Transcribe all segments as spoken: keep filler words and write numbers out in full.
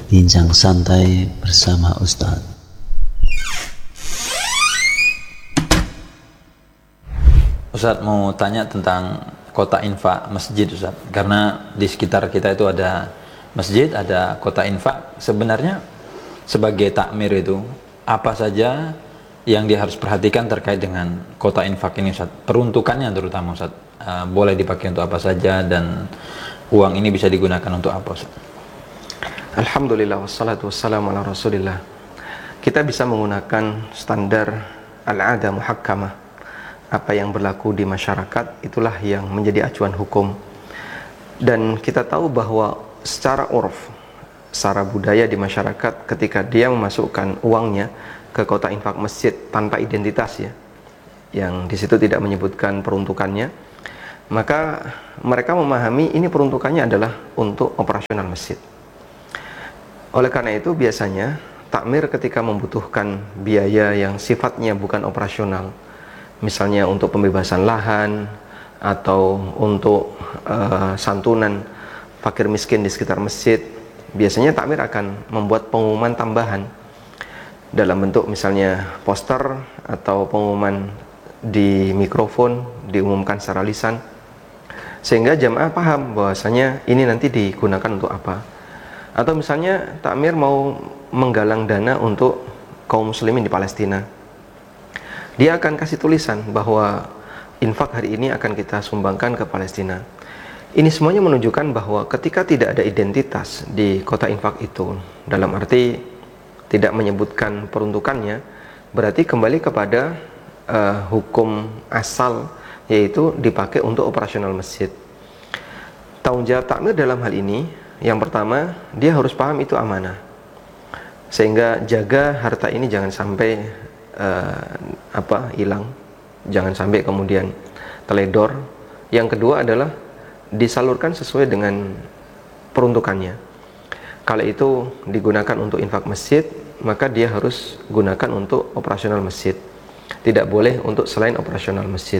Bincang santai bersama Ustadz. Ustadz mau tanya tentang kota infak masjid Ustadz, karena di sekitar kita itu ada masjid, ada kota infak. Sebenarnya sebagai takmir itu apa saja yang dia harus perhatikan terkait dengan kota infak ini Ustadz? Peruntukannya terutama Ustadz, uh, boleh dipakai untuk apa saja dan uang ini bisa digunakan untuk apa Ustadz? Alhamdulillah wassalatu wassalamu ala rasulillah. Kita bisa menggunakan standar al-'ada muhakkamah. Apa yang berlaku di masyarakat itulah yang menjadi acuan hukum. Dan kita tahu bahwa secara urf, secara budaya di masyarakat, ketika dia memasukkan uangnya ke kota infak masjid tanpa identitas ya, yang di situ tidak menyebutkan peruntukannya, maka mereka memahami ini peruntukannya adalah untuk operasional masjid. Oleh karena itu biasanya takmir ketika membutuhkan biaya yang sifatnya bukan operasional, misalnya untuk pembebasan lahan atau untuk uh, santunan fakir miskin di sekitar masjid, biasanya takmir akan membuat pengumuman tambahan dalam bentuk misalnya poster atau pengumuman di mikrofon, diumumkan secara lisan, sehingga jamaah paham bahwasanya ini nanti digunakan untuk apa. Atau misalnya takmir mau menggalang dana untuk kaum muslimin di Palestina, dia akan kasih tulisan bahwa infak hari ini akan kita sumbangkan ke Palestina. Ini semuanya menunjukkan bahwa ketika tidak ada identitas di kota infak itu, dalam arti tidak menyebutkan peruntukannya, berarti kembali kepada uh, hukum asal, yaitu dipakai untuk operasional masjid. Tanggung jawab takmir dalam hal ini, yang pertama, dia harus paham itu amanah, sehingga jaga harta ini jangan sampai uh, apa hilang, jangan sampai kemudian teledor. Yang kedua adalah disalurkan sesuai dengan peruntukannya. Kalau itu digunakan untuk infak masjid, maka dia harus gunakan untuk operasional masjid, tidak boleh untuk selain operasional masjid.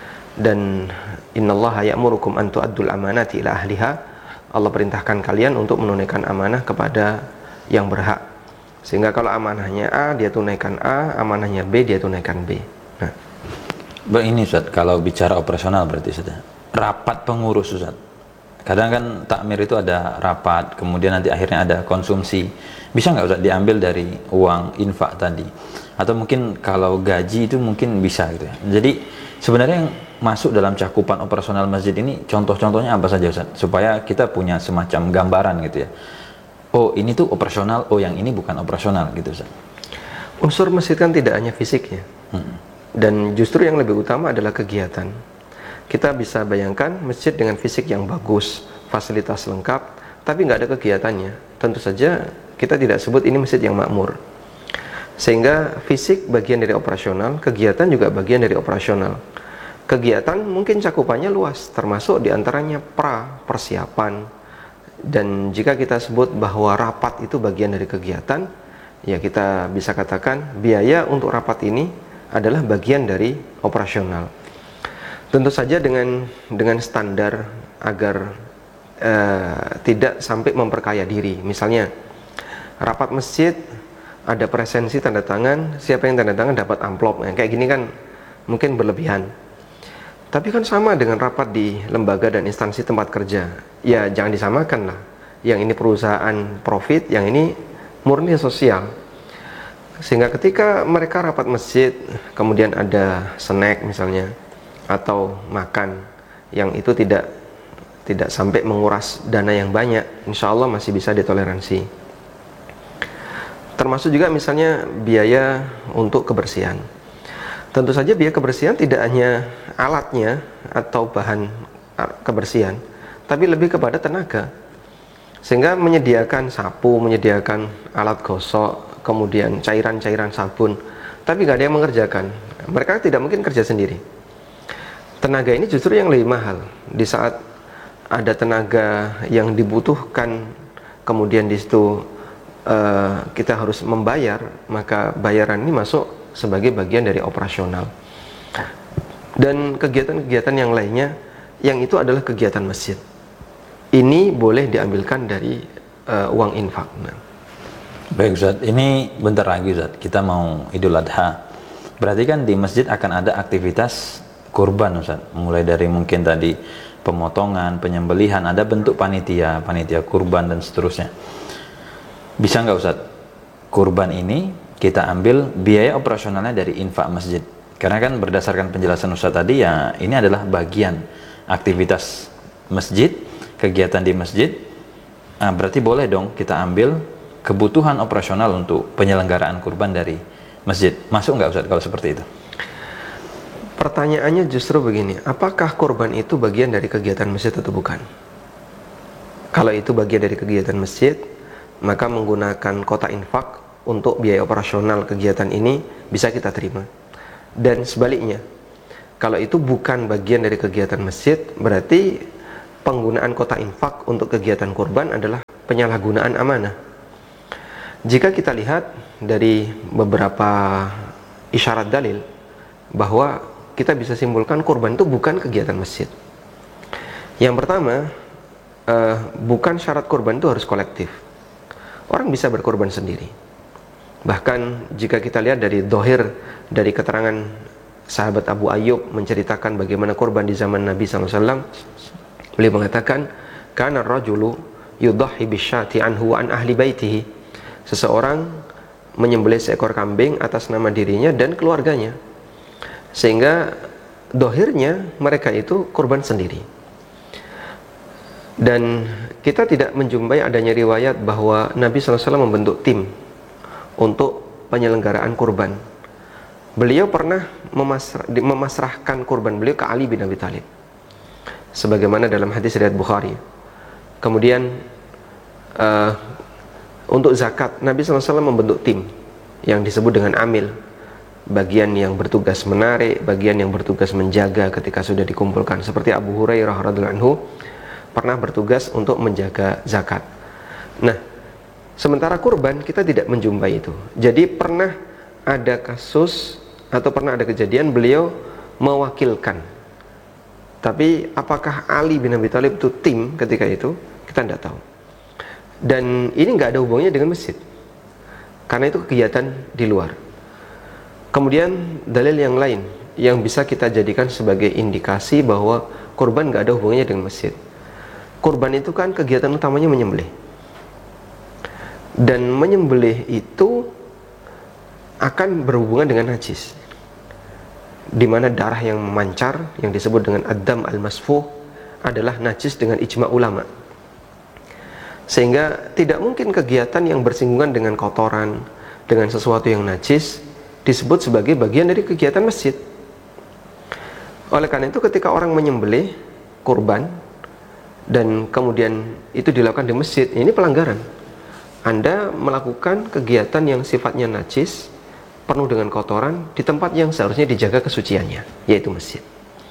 Dan innallaha ya'murukum an tu'addul amanati ila ahliha, Allah perintahkan kalian untuk menunaikan amanah kepada yang berhak. Sehingga kalau amanahnya A, dia tunaikan A, amanahnya B, dia tunaikan B. Nah, ini Ustadz, kalau bicara operasional berarti Ustadz, rapat pengurus Ustadz. Kadang kan takmir itu ada rapat, kemudian nanti akhirnya ada konsumsi. Bisa nggak Ustadz diambil dari uang infak tadi? Atau mungkin kalau gaji itu mungkin bisa gitu ya. Jadi sebenarnya yang masuk dalam cakupan operasional masjid ini contoh-contohnya apa saja Ustaz? Supaya kita punya semacam gambaran gitu ya. Oh ini tuh operasional, oh yang ini bukan operasional gitu Ustaz. Unsur masjid kan tidak hanya fisiknya, hmm. dan justru yang lebih utama adalah kegiatan. Kita bisa bayangkan masjid dengan fisik yang bagus, fasilitas lengkap, tapi nggak ada kegiatannya. Tentu saja kita tidak sebut ini masjid yang makmur. Sehingga fisik bagian dari operasional, kegiatan juga bagian dari operasional. Kegiatan mungkin cakupannya luas, termasuk diantaranya pra, persiapan. Dan jika kita sebut bahwa rapat itu bagian dari kegiatan, ya kita bisa katakan biaya untuk rapat ini adalah bagian dari operasional. Tentu saja dengan dengan standar agar uh, tidak sampai memperkaya diri. Misalnya rapat masjid ada presensi tanda tangan, siapa yang tanda tangan dapat amplop. Nah, kayak gini kan mungkin berlebihan. Tapi kan sama dengan rapat di lembaga dan instansi tempat kerja. Ya jangan disamakan lah. Yang ini perusahaan profit, yang ini murni sosial. Sehingga ketika mereka rapat masjid, kemudian ada snack misalnya, atau makan, yang itu tidak tidak sampai menguras dana yang banyak, insya Allah masih bisa ditoleransi. Termasuk juga misalnya biaya untuk kebersihan. Tentu saja biaya kebersihan tidak hanya alatnya atau bahan kebersihan, tapi lebih kepada tenaga. Sehingga menyediakan sapu, menyediakan alat gosok, kemudian cairan-cairan sabun, tapi nggak ada yang mengerjakan. Mereka tidak mungkin kerja sendiri. Tenaga ini justru yang lebih mahal. Di saat ada tenaga yang dibutuhkan, kemudian di situ uh, kita harus membayar, maka bayaran ini masuk sebagai bagian dari operasional. Dan kegiatan-kegiatan yang lainnya, yang itu adalah kegiatan masjid, ini boleh diambilkan dari uh, uang infak. Nah, Baik Ustaz, ini bentar lagi Ustaz, kita mau Idul Adha. Berarti kan di masjid akan ada aktivitas kurban Ustaz, mulai dari mungkin tadi pemotongan, penyembelihan, ada bentuk panitia, panitia kurban dan seterusnya. Bisa nggak Ustaz, kurban ini kita ambil biaya operasionalnya dari infak masjid? Karena kan berdasarkan penjelasan Ustaz tadi ya, ini adalah bagian aktivitas masjid, kegiatan di masjid. Nah, berarti boleh dong kita ambil kebutuhan operasional untuk penyelenggaraan kurban dari masjid. Masuk nggak Ustaz kalau seperti itu? Pertanyaannya justru begini, apakah kurban itu bagian dari kegiatan masjid atau bukan? Kalau itu bagian dari kegiatan masjid, maka menggunakan kota infak untuk biaya operasional kegiatan ini bisa kita terima. Dan sebaliknya, kalau itu bukan bagian dari kegiatan masjid, berarti penggunaan kota infak untuk kegiatan kurban adalah penyalahgunaan amanah. Jika kita lihat dari beberapa isyarat dalil, bahwa kita bisa simpulkan kurban itu bukan kegiatan masjid. Yang pertama, uh, bukan syarat kurban itu harus kolektif. Orang bisa berkorban sendiri. Bahkan jika kita lihat dari dohir, dari keterangan sahabat Abu Ayyub menceritakan bagaimana kurban di zaman Nabi shallallahu alaihi wasallam, beliau mengatakan, kana rajulu yudhahi bisyati anhu an ahli baitihi. Seseorang menyembelih seekor kambing atas nama dirinya dan keluarganya, sehingga dohirnya mereka itu kurban sendiri. Dan kita tidak menjumpai adanya riwayat bahwa Nabi shallallahu alaihi wasallam membentuk tim untuk penyelenggaraan kurban. Beliau pernah memasrah, memasrahkan kurban beliau ke Ali bin Abi Thalib, sebagaimana dalam hadis riwayat Bukhari. Kemudian uh, untuk zakat, Nabi shallallahu alaihi wasallam membentuk tim yang disebut dengan amil, bagian yang bertugas menarik, bagian yang bertugas menjaga ketika sudah dikumpulkan. Seperti Abu Hurairah radhiyallahu anhu pernah bertugas untuk menjaga zakat. Nah, sementara kurban kita tidak menjumpai itu. Jadi pernah ada kasus atau pernah ada kejadian beliau mewakilkan. Tapi apakah Ali bin Abi Thalib itu tim ketika itu? Kita tidak tahu. Dan ini nggak ada hubungannya dengan masjid, karena itu kegiatan di luar. Kemudian dalil yang lain yang bisa kita jadikan sebagai indikasi bahwa kurban nggak ada hubungannya dengan masjid. Kurban itu kan kegiatan utamanya menyembelih, dan menyembelih itu akan berhubungan dengan najis, di mana darah yang memancar yang disebut dengan ad-dam al-masfuh adalah najis dengan ijma' ulama. Sehingga tidak mungkin kegiatan yang bersinggungan dengan kotoran, dengan sesuatu yang najis disebut sebagai bagian dari kegiatan masjid. Oleh karena itu ketika orang menyembelih kurban dan kemudian itu dilakukan di masjid, ini pelanggaran. Anda melakukan kegiatan yang sifatnya najis, penuh dengan kotoran di tempat yang seharusnya dijaga kesuciannya, yaitu masjid.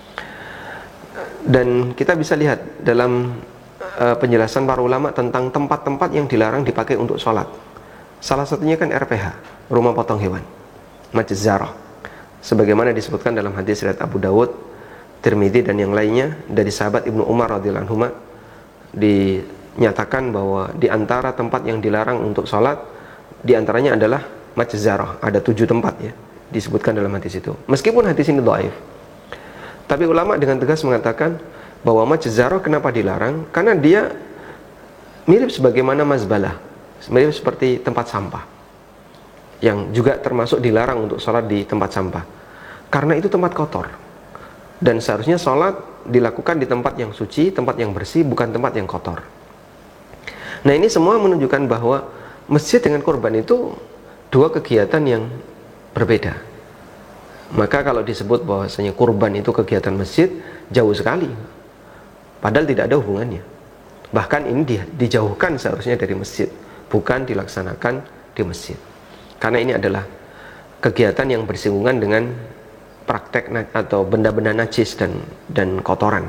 Dan kita bisa lihat dalam uh, penjelasan para ulama tentang tempat-tempat yang dilarang dipakai untuk sholat. Salah satunya kan R P H, rumah potong hewan, Masjid Zarah, sebagaimana disebutkan dalam hadis riwayat Abu Dawud, Tirmidzi dan yang lainnya dari sahabat Ibnu Umar radhiyallahu anhu, dinyatakan bahwa di antara tempat yang dilarang untuk sholat, di antaranya adalah Masjid Zarah. Ada tujuh tempat ya disebutkan dalam hadis itu. Meskipun hadis ini dhaif, tapi ulama dengan tegas mengatakan bahwa Masjid Zarah kenapa dilarang? Karena dia mirip sebagaimana mazbalah, mirip seperti tempat sampah, yang juga termasuk dilarang untuk sholat di tempat sampah, karena itu tempat kotor. Dan seharusnya sholat dilakukan di tempat yang suci, tempat yang bersih, bukan tempat yang kotor. Nah, ini semua menunjukkan bahwa masjid dengan kurban itu dua kegiatan yang berbeda. Maka kalau disebut bahwasanya kurban itu kegiatan masjid, jauh sekali, padahal tidak ada hubungannya. Bahkan ini di, dijauhkan seharusnya dari masjid, bukan dilaksanakan di masjid, karena ini adalah kegiatan yang bersinggungan dengan praktek atau benda-benda najis dan dan kotoran.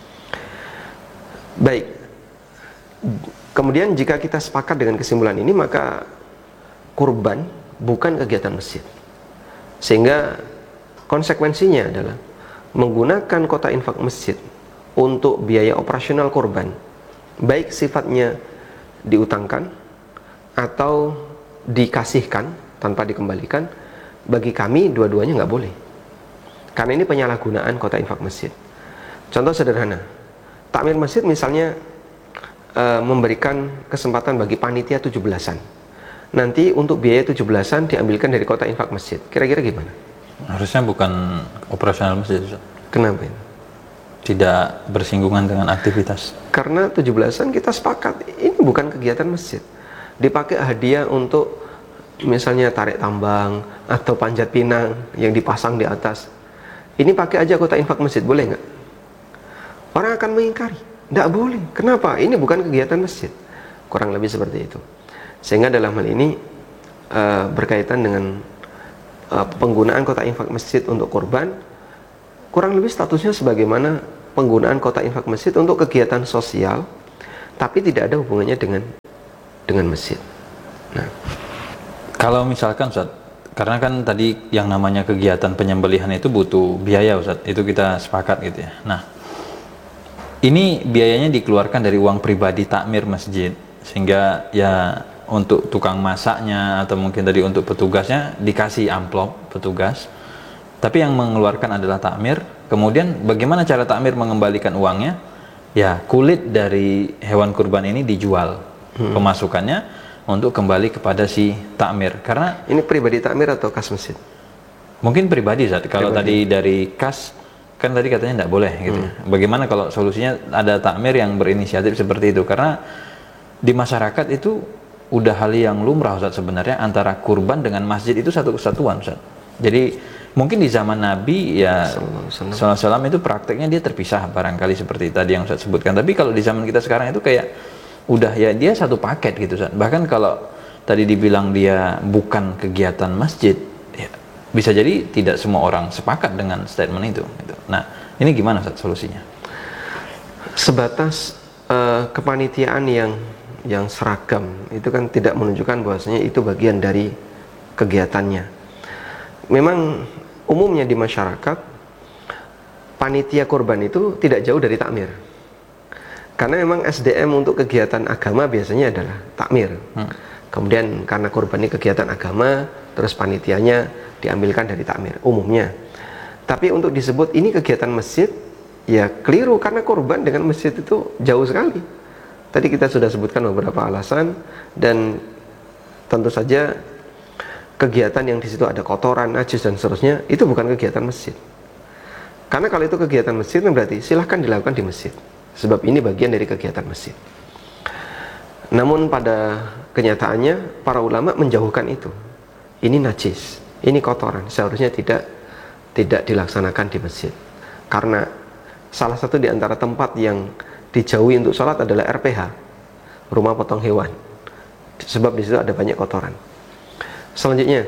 Baik, kemudian jika kita sepakat dengan kesimpulan ini, maka kurban bukan kegiatan masjid, sehingga konsekuensinya adalah menggunakan kota infak masjid untuk biaya operasional kurban, baik sifatnya diutangkan atau dikasihkan tanpa dikembalikan, bagi kami dua-duanya nggak boleh. Karena ini penyalahgunaan kota infak masjid. Contoh sederhana, takmir masjid misalnya e, memberikan kesempatan bagi panitia tujuh belasan. Nanti untuk biaya tujuh belasan diambilkan dari kota infak masjid. Kira-kira gimana? Harusnya bukan operasional masjid, Ustaz. Kenapa ini? Tidak bersinggungan dengan aktivitas. Karena tujuh belasan kita sepakat, ini bukan kegiatan masjid. Dipakai hadiah untuk misalnya tarik tambang atau panjat pinang yang dipasang di atas. Ini pakai aja kota infak masjid, boleh nggak? Orang akan mengingkari. Nggak boleh. Kenapa? Ini bukan kegiatan masjid. Kurang lebih seperti itu. Sehingga dalam hal ini uh, berkaitan dengan uh, penggunaan kota infak masjid untuk kurban, kurang lebih statusnya sebagaimana penggunaan kota infak masjid untuk kegiatan sosial, tapi tidak ada hubungannya dengan dengan masjid. Nah, kalau misalkan Ustaz, karena kan tadi yang namanya kegiatan penyembelihan itu butuh biaya Ustaz, itu kita sepakat gitu ya. Nah, ini biayanya dikeluarkan dari uang pribadi takmir masjid, sehingga ya untuk tukang masaknya atau mungkin tadi untuk petugasnya dikasih amplop petugas, tapi yang mengeluarkan adalah takmir. Kemudian bagaimana cara takmir mengembalikan uangnya? Ya, kulit dari hewan kurban ini dijual, hmm. pemasukannya untuk kembali kepada si takmir. Karena ini pribadi takmir atau kas masjid? Mungkin pribadi Zat. Kalau tadi dari kas, kan tadi katanya tidak boleh gitu. Hmm. Bagaimana kalau solusinya ada takmir yang berinisiatif seperti itu? Karena di masyarakat itu udah hal yang lumrah Ustaz sebenarnya, antara kurban dengan masjid itu satu kesatuan Ustaz. Jadi mungkin di zaman Nabi ya sallallahu alaihi wasallam itu prakteknya dia terpisah barangkali seperti tadi yang Ustaz sebutkan. Tapi kalau di zaman kita sekarang itu kayak udah ya dia satu paket gitu Ustaz. Bahkan kalau tadi dibilang dia bukan kegiatan masjid, ya bisa jadi tidak semua orang sepakat dengan statement itu gitu. Nah, ini gimana Ustaz solusinya? Sebatas uh, kepanitiaan yang yang seragam itu kan tidak menunjukkan bahwasanya itu bagian dari kegiatannya. Memang umumnya di masyarakat panitia kurban itu tidak jauh dari takmir. Karena memang S D M untuk kegiatan agama biasanya adalah takmir. Hmm. Kemudian karena kurban ini kegiatan agama, terus panitianya diambilkan dari takmir umumnya. Tapi untuk disebut ini kegiatan masjid, ya keliru, karena kurban dengan masjid itu jauh sekali. Tadi kita sudah sebutkan beberapa alasan, dan tentu saja kegiatan yang di situ ada kotoran, najis dan seterusnya itu bukan kegiatan masjid. Karena kalau itu kegiatan masjid berarti silahkan dilakukan di masjid, sebab ini bagian dari kegiatan masjid. Namun pada kenyataannya para ulama menjauhkan itu. Ini najis, ini kotoran, seharusnya tidak tidak dilaksanakan di masjid. Karena salah satu di antara tempat yang dijauhi untuk sholat adalah R P H, rumah potong hewan, sebab di situ ada banyak kotoran. Selanjutnya,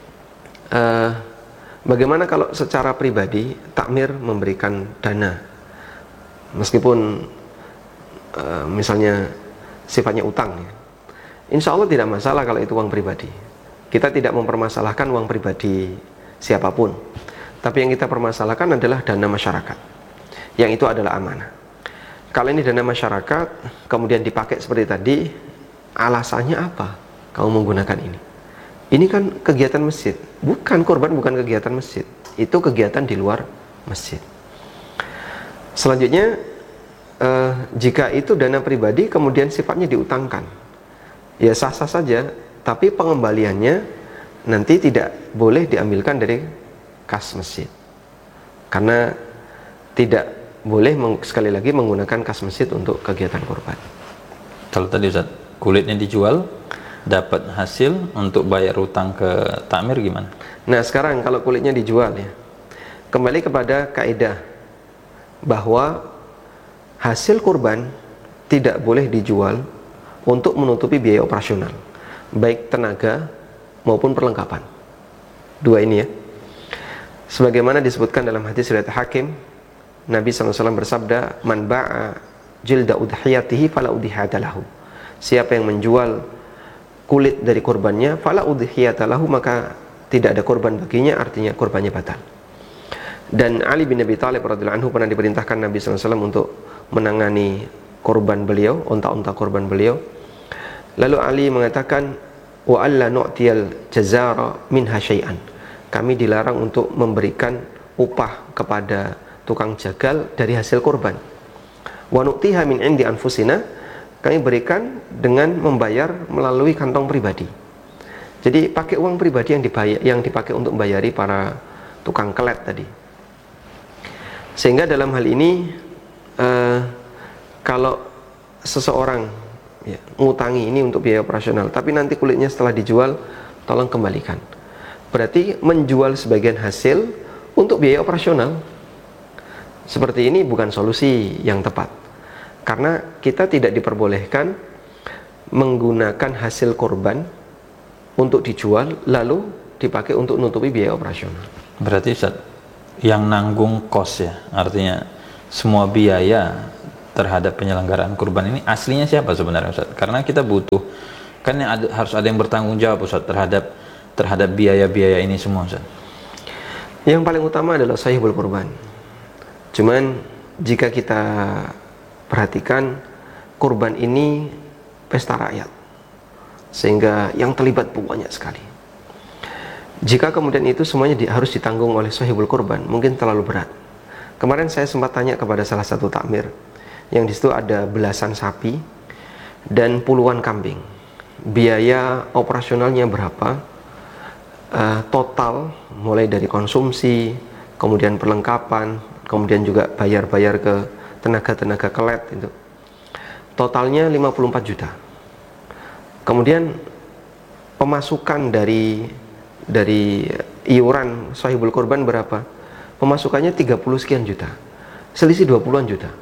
uh, bagaimana kalau secara pribadi takmir memberikan dana, meskipun uh, misalnya sifatnya utang, ya. Insya Allah tidak masalah kalau itu uang pribadi. Kita tidak mempermasalahkan uang pribadi siapapun, tapi yang kita permasalahkan adalah dana masyarakat, yang itu adalah amanah. Kalau ini dana masyarakat kemudian dipakai seperti tadi, alasannya apa kamu menggunakan ini? Ini kan kegiatan masjid, bukan kurban, bukan kegiatan masjid. Itu kegiatan di luar masjid. Selanjutnya, eh, jika itu dana pribadi kemudian sifatnya diutangkan, ya sah-sah saja, tapi pengembaliannya nanti tidak boleh diambilkan dari kas masjid, karena tidak boleh sekali lagi menggunakan kas masjid untuk kegiatan kurban. Kalau tadi Ustaz, kulitnya dijual, dapat hasil untuk bayar utang ke takmir gimana? Nah sekarang kalau kulitnya dijual, ya kembali kepada kaidah bahwa hasil kurban tidak boleh dijual untuk menutupi biaya operasional, baik tenaga maupun perlengkapan. Dua ini ya. Sebagaimana disebutkan dalam hadis riwayat Hakim, Nabi shallallahu alaihi wasallam bersabda, "Man ba'a jilda udhiyatihi fala udhiyata lahu." Siapa yang menjual kulit dari kurbannya, fala udhiyata lahu, maka tidak ada kurban baginya, artinya kurbannya batal. Dan Ali bin Abi Thalib radhiyallahu anhu pernah diperintahkan Nabi shallallahu alaihi wasallam untuk menangani kurban beliau, unta-unta kurban beliau. Lalu Ali mengatakan, wa alla nu'tiyal jazara minha syai'an. Kami dilarang untuk memberikan upah kepada tukang jagal dari hasil kurban. Wa nu'tiha min indi anfusina, kami berikan dengan membayar melalui kantong pribadi. Jadi pakai uang pribadi yang dibayar, yang dipakai untuk membayari para tukang kelet tadi. Sehingga dalam hal ini uh, kalau seseorang ya, ngutangi ini untuk biaya operasional, tapi nanti kulitnya setelah dijual tolong kembalikan, berarti menjual sebagian hasil untuk biaya operasional. Seperti ini bukan solusi yang tepat, karena kita tidak diperbolehkan menggunakan hasil korban untuk dijual lalu dipakai untuk nutupi biaya operasional. Berarti Ustaz, yang nanggung kos ya, artinya semua biaya terhadap penyelenggaraan kurban ini aslinya siapa sebenarnya Ustaz? Karena kita butuh, kan yang ada, harus ada yang bertanggung jawab Ustaz terhadap terhadap biaya-biaya ini semua Ustaz. Yang paling utama adalah sahibul kurban. Cuman jika kita perhatikan, kurban ini pesta rakyat, sehingga yang terlibat banyak sekali. Jika kemudian itu semuanya di, harus ditanggung oleh sahibul kurban, mungkin terlalu berat. Kemarin saya sempat tanya kepada salah satu takmir, yang di situ ada belasan sapi dan puluhan kambing. Biaya operasionalnya berapa? Uh, total mulai dari konsumsi, kemudian perlengkapan, kemudian juga bayar-bayar ke tenaga-tenaga kelet itu. Totalnya lima puluh empat juta. Kemudian pemasukan dari dari iuran sahibul kurban berapa? Pemasukannya tiga puluh sekian juta. Selisih dua puluhan juta.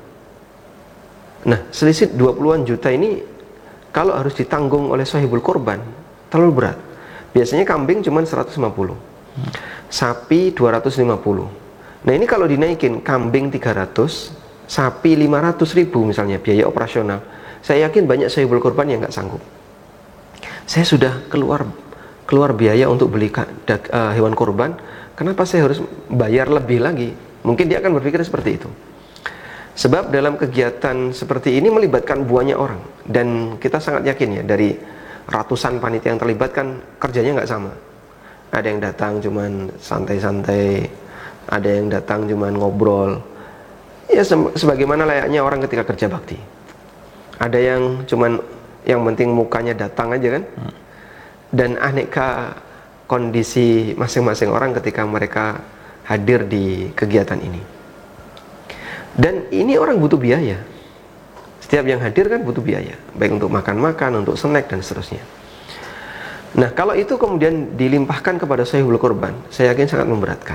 Nah, selisih dua puluhan juta ini kalau harus ditanggung oleh sahibul kurban terlalu berat. Biasanya kambing cuma seratus lima puluh, sapi dua ratus lima puluh. Nah ini kalau dinaikin, kambing tiga ratus, sapi lima ratus ribu misalnya biaya operasional, saya yakin banyak sahibul kurban yang nggak sanggup. Saya sudah keluar keluar biaya untuk beli dag, uh, hewan kurban, kenapa saya harus bayar lebih lagi? Mungkin dia akan berpikir seperti itu. Sebab dalam kegiatan seperti ini melibatkan banyak orang, dan kita sangat yakin ya dari ratusan panitia yang terlibat kan kerjanya nggak sama. Ada yang datang cuman santai-santai, ada yang datang cuman ngobrol, ya se- sebagaimana layaknya orang ketika kerja bakti. Ada yang cuman yang penting mukanya datang aja kan. Dan aneka kondisi masing-masing orang ketika mereka hadir di kegiatan ini. Dan ini orang butuh biaya. Setiap yang hadir kan butuh biaya, baik untuk makan-makan, untuk snack dan seterusnya. Nah, kalau itu kemudian dilimpahkan kepada sahibul kurban, saya yakin sangat memberatkan.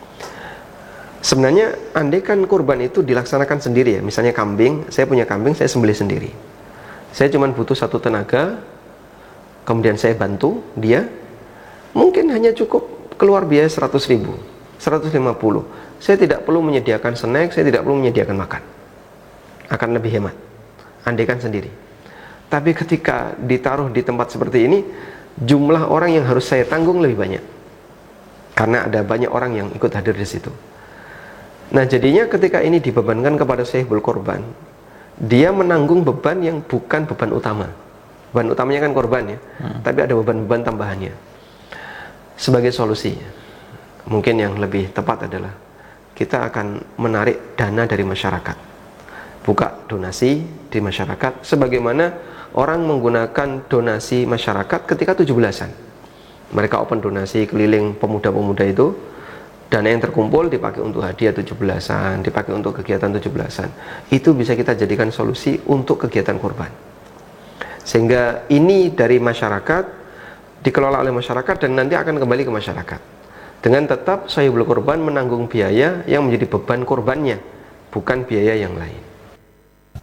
Sebenarnya andaikan kurban itu dilaksanakan sendiri ya, misalnya kambing, saya punya kambing, saya sembelih sendiri. Saya cuma butuh satu tenaga, kemudian saya bantu dia, mungkin hanya cukup keluar biaya seratus ribu, seratus lima puluh. Saya tidak perlu menyediakan snack, saya tidak perlu menyediakan makan. Akan lebih hemat andaikan sendiri. Tapi ketika ditaruh di tempat seperti ini, jumlah orang yang harus saya tanggung lebih banyak, karena ada banyak orang yang ikut hadir di situ. Nah, jadinya ketika ini dibebankan kepada sahibul kurban, dia menanggung beban yang bukan beban utama. Beban utamanya kan korban ya, hmm. tapi ada beban-beban tambahannya. Sebagai solusi, mungkin yang lebih tepat adalah kita akan menarik dana dari masyarakat. Buka donasi di masyarakat, sebagaimana orang menggunakan donasi masyarakat ketika tujuh belasan. Mereka open donasi keliling pemuda-pemuda itu, dana yang terkumpul dipakai untuk hadiah tujuh belasan, dipakai untuk kegiatan tujuh belasan. Itu bisa kita jadikan solusi untuk kegiatan kurban. Sehingga ini dari masyarakat, dikelola oleh masyarakat dan nanti akan kembali ke masyarakat. Dengan tetap sahibul kurban menanggung biaya yang menjadi beban kurbannya, bukan biaya yang lain.